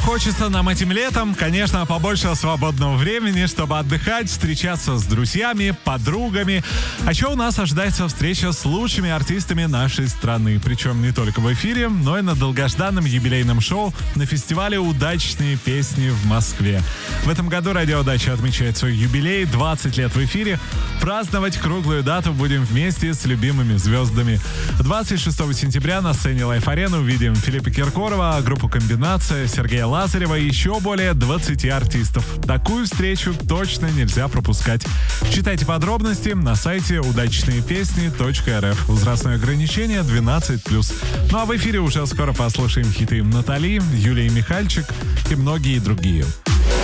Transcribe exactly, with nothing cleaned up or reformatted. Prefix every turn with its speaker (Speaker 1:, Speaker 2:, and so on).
Speaker 1: хочется нам этим летом? Конечно, побольше свободного времени, чтобы отдыхать, встречаться с друзьями, подругами. А еще у нас ожидается встреча с лучшими артистами нашей страны. Причем не только в эфире, но и на долгожданном юбилейном шоу на фестивале «Удачные песни» в Москве. В этом году «Радио Удача» отмечает свой юбилей, двадцать лет в эфире. Праздновать круглую дату будем вместе с любимыми звездами. двадцать шестого сентября на сцене Лайф-арены увидим Филиппа Киркорова, группу «Комбинация», Сергея Лазарева и еще более двадцати артистов. Такую встречу точно нельзя пропускать. Читайте подробности на сайте удачные песни точка эр эф. Возрастное ограничение двенадцать плюс. Ну а в эфире уже скоро послушаем хиты Натали, Юлии Михальчик и многие другие.